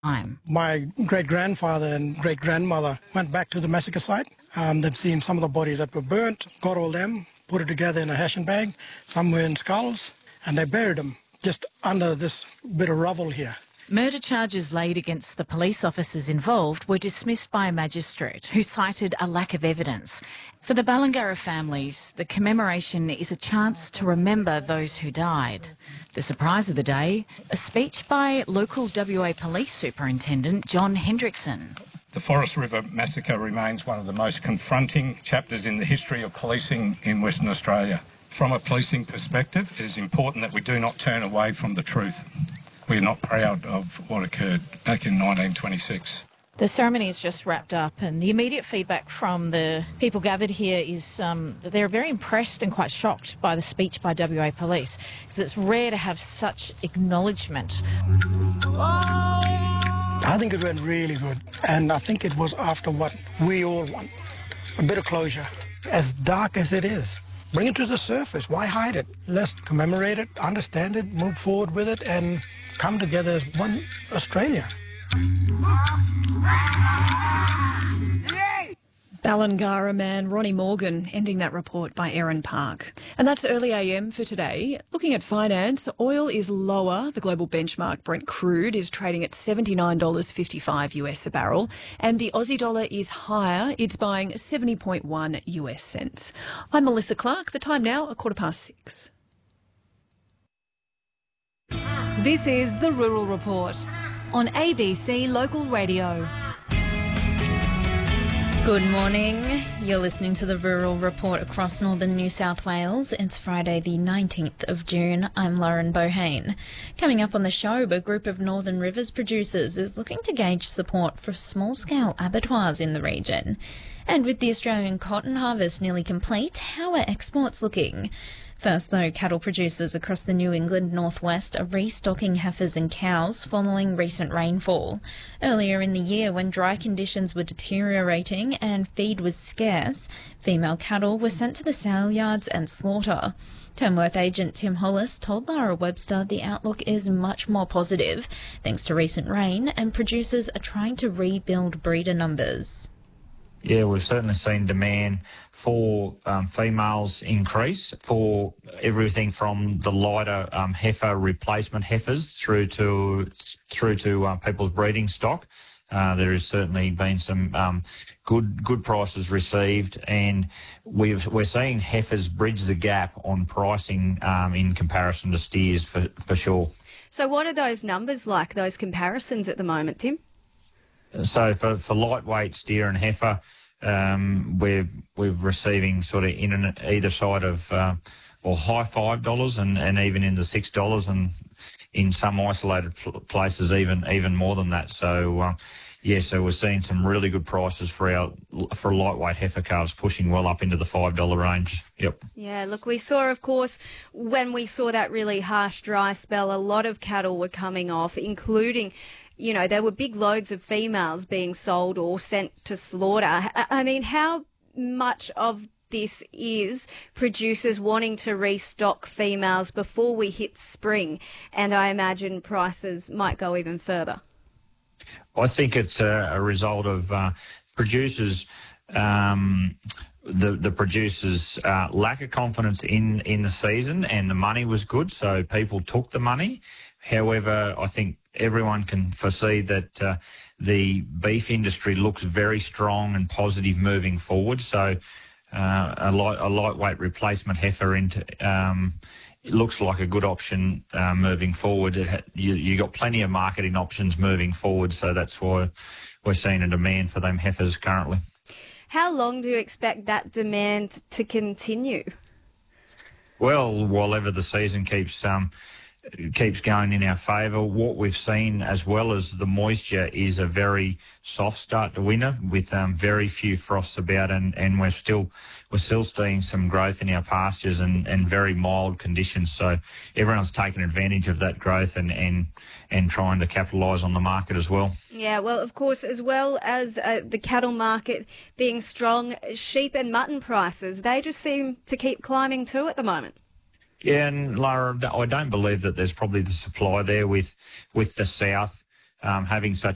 time. My great-grandfather and great-grandmother went back to the massacre site. They've seen some of the bodies that were burnt, got all them, put it together in a hashing bag. Some were in skulls, and they buried them just under this bit of rubble here. Murder charges laid against the police officers involved were dismissed by a magistrate who cited a lack of evidence. For the Ballangara families, the commemoration is a chance to remember those who died. The surprise of the day, a speech by local WA Police Superintendent John Hendrickson. The Forest River Massacre remains one of the most confronting chapters in the history of policing in Western Australia. From a policing perspective, it is important that we do not turn away from the truth. We're not proud of what occurred back in 1926. The ceremony is just wrapped up, and the immediate feedback from the people gathered here is that they're very impressed and quite shocked by the speech by WA Police, because it's rare to have such acknowledgement. I think it went really good, and I think it was after what we all want, a bit of closure. As dark as it is, bring it to the surface. Why hide it? Let's commemorate it, understand it, move forward with it, and come together as one Australia. Ballangara man Ronnie Morgan ending that report by Erin Park. And that's early AM for today. Looking at finance, oil is lower. The global benchmark Brent crude is trading at $79.55 US a barrel. And the Aussie dollar is higher. It's buying 70.1 US cents. I'm Melissa Clark. The time now, 6:15. This is the Rural Report on ABC Local Radio. Good morning. You're listening to the Rural Report across northern New South Wales. It's Friday the 19th of June. I'm Lauren Bohane. Coming up on the show, a group of Northern Rivers producers is looking to gauge support for small-scale abattoirs in the region. And with the Australian cotton harvest nearly complete, how are exports looking? First, though, cattle producers across the New England northwest are restocking heifers and cows following recent rainfall. Earlier in the year, when dry conditions were deteriorating and feed was scarce, female cattle were sent to the sale yards and slaughter. Tamworth agent Tim Hollis told Lara Webster the outlook is much more positive thanks to recent rain, and producers are trying to rebuild breeder numbers. Yeah, we've certainly seen demand for females increase for everything from the lighter heifer replacement heifers through to people's breeding stock. There has certainly been some good prices received, and we're seeing heifers bridge the gap on pricing in comparison to steers for sure. So what are those numbers like, those comparisons at the moment, Tim? So for lightweight steer and heifer, we're receiving sort of in either side of high $5 and even in the $6, and in some isolated places even more than that. So so we're seeing some really good prices for lightweight heifer calves, pushing well up into the $5 range. Yep. Yeah, look, we saw, of course, when we saw that really harsh dry spell, a lot of cattle were coming off, including, you know, there were big loads of females being sold or sent to slaughter. I mean, how much of this is producers wanting to restock females before we hit spring? And I imagine prices might go even further. I think it's a result of producers, the producers' lack of confidence in the season, and the money was good, so people took the money. However, I think everyone can foresee that the beef industry looks very strong and positive moving forward. So a lightweight replacement heifer it looks like a good option moving forward. You got plenty of marketing options moving forward, so that's why we're seeing a demand for them heifers currently. How long do you expect that demand to continue? Well, while ever the season keeps going in our favour. What we've seen, as well as the moisture, is a very soft start to winter with very few frosts about, and we're still seeing some growth in our pastures and very mild conditions. So everyone's taking advantage of that growth and trying to capitalise on the market as well. Yeah, well, of course, as well as the cattle market being strong, sheep and mutton prices, they just seem to keep climbing too at the moment. Yeah, and Lara, I don't believe that there's probably the supply there with the south having such